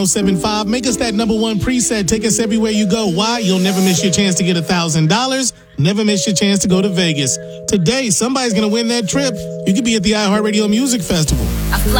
75. Make us that number one preset. Take us everywhere you go. Why? You'll never miss your chance to get $1,000. Never miss your chance to go to Vegas. Today, somebody's going to win that trip. You could be at the iHeartRadio Music Festival. I fly